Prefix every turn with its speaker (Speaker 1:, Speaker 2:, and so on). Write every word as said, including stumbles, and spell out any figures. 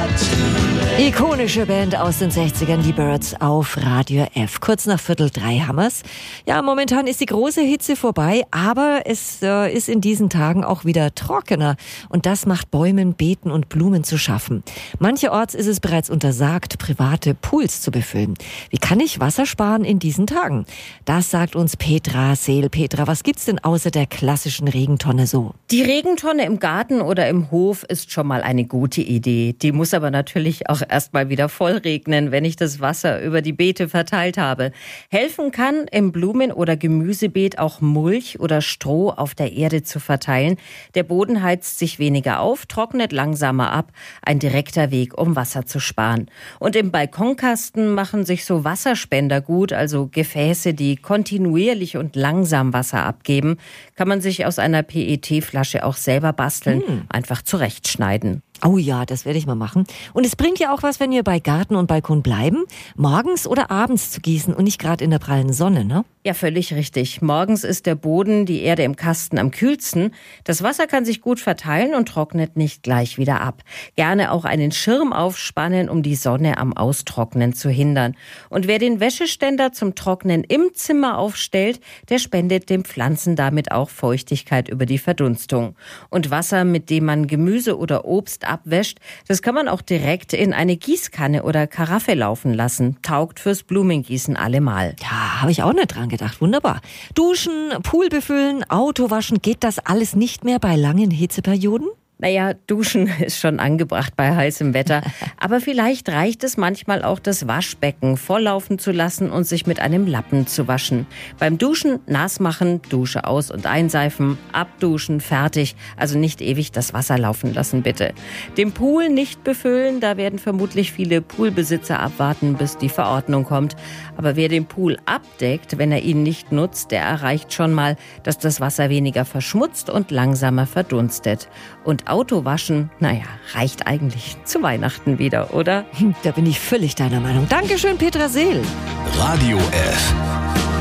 Speaker 1: Ikonische Band aus den sechzigern, die Birds auf Radio F. Kurz nach Viertel drei haben wir's. Ja, momentan ist die große Hitze vorbei, aber es äh, ist in diesen Tagen auch wieder trockener. Und das macht Bäumen, Beeten und Blumen zu schaffen. Mancherorts ist es bereits untersagt, private Pools zu befüllen. Wie kann ich Wasser sparen in diesen Tagen? Das sagt uns Petra Seel. Petra, was gibt's denn außer der klassischen Regentonne so?
Speaker 2: Die Regentonne im Garten oder im Hof ist schon mal eine gute Idee. Die muss aber natürlich auch erstmal wieder voll regnen, wenn ich das Wasser über die Beete verteilt habe. Helfen kann, im Blumen- oder Gemüsebeet auch Mulch oder Stroh auf der Erde zu verteilen. Der Boden heizt sich weniger auf, trocknet langsamer ab. Ein direkter Weg, um Wasser zu sparen. Und im Balkonkasten machen sich so Wasserspender gut, also Gefäße, die kontinuierlich und langsam Wasser abgeben. Kann man sich aus einer P E T-Flasche auch selber basteln, hm. einfach zurechtschneiden.
Speaker 1: Oh ja, das werde ich mal machen. Und es bringt ja auch was, wenn wir bei Garten und Balkon bleiben, morgens oder abends zu gießen und nicht gerade in der prallen Sonne, ne?
Speaker 2: Ja, völlig richtig. Morgens ist der Boden, die Erde im Kasten am kühlsten. Das Wasser kann sich gut verteilen und trocknet nicht gleich wieder ab. Gerne auch einen Schirm aufspannen, um die Sonne am Austrocknen zu hindern. Und wer den Wäscheständer zum Trocknen im Zimmer aufstellt, der spendet den Pflanzen damit auch Feuchtigkeit über die Verdunstung. Und Wasser, mit dem man Gemüse oder Obst abwäscht, das kann man auch direkt in eine Gießkanne oder Karaffe laufen lassen. Taugt fürs Blumengießen allemal.
Speaker 1: Ja, habe ich auch nicht dran gedacht. Wunderbar. Duschen, Pool befüllen, Auto waschen, geht das alles nicht mehr bei langen Hitzeperioden?
Speaker 2: Naja, Duschen ist schon angebracht bei heißem Wetter. Aber vielleicht reicht es manchmal auch, das Waschbecken volllaufen zu lassen und sich mit einem Lappen zu waschen. Beim Duschen nass machen, Dusche aus- und einseifen, abduschen, fertig. Also nicht ewig das Wasser laufen lassen, bitte. Den Pool nicht befüllen, da werden vermutlich viele Poolbesitzer abwarten, bis die Verordnung kommt. Aber wer den Pool abdeckt, wenn er ihn nicht nutzt, der erreicht schon mal, dass das Wasser weniger verschmutzt und langsamer verdunstet. Und Auto waschen, naja, reicht eigentlich zu Weihnachten wieder, oder?
Speaker 1: Da bin ich völlig deiner Meinung. Dankeschön, Petra Seel.
Speaker 3: Radio F.